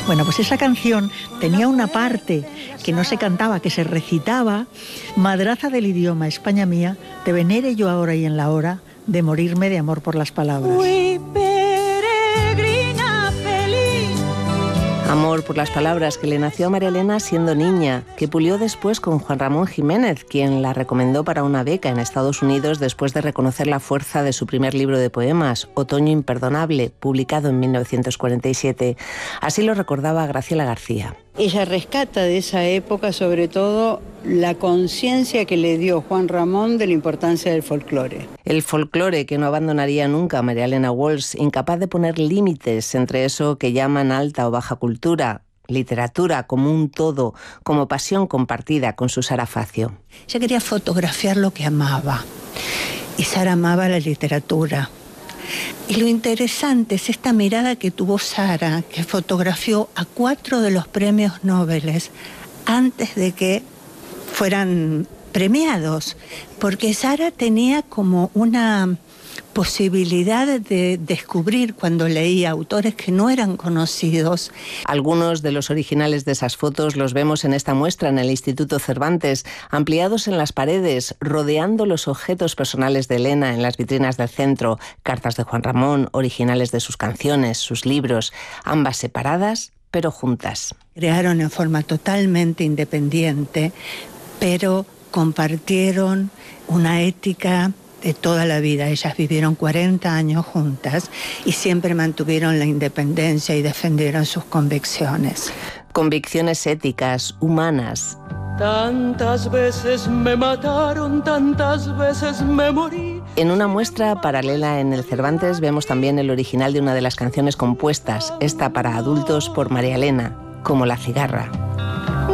Bueno, pues esa canción tenía una parte que no se cantaba, que se recitaba: madraza del idioma, España mía, te venere yo ahora y en la hora de morirme de amor por las palabras. Amor por las palabras que le nació a María Elena siendo niña, que pulió después con Juan Ramón Jiménez, quien la recomendó para una beca en Estados Unidos después de reconocer la fuerza de su primer libro de poemas, Otoño imperdonable, publicado en 1947. Así lo recordaba Graciela García. Ella rescata de esa época sobre todo la conciencia que le dio Juan Ramón de la importancia del folclore. El folclore que no abandonaría nunca a María Elena Walsh, incapaz de poner límites entre eso que llaman alta o baja cultura, literatura como un todo, como pasión compartida con su Sara Facio. Ella quería fotografiar lo que amaba, y Sara amaba la literatura. Y lo interesante es esta mirada que tuvo Sara, que fotografió a 4 de los premios Nobel antes de que fueran premiados, porque Sara tenía como una posibilidad de descubrir cuando leía autores que no eran conocidos. Algunos de los originales de esas fotos los vemos en esta muestra en el Instituto Cervantes, ampliados en las paredes, rodeando los objetos personales de Elena en las vitrinas del centro, cartas de Juan Ramón, originales de sus canciones, sus libros, ambas separadas pero juntas. Crearon en forma totalmente independiente, pero compartieron una ética de toda la vida. Ellas vivieron 40 años juntas y siempre mantuvieron la independencia y defendieron sus convicciones. Convicciones éticas, humanas. Tantas veces me mataron, tantas veces me morí. En una muestra paralela en el Cervantes vemos también el original de una de las canciones compuestas, esta para adultos por María Elena, como La cigarra.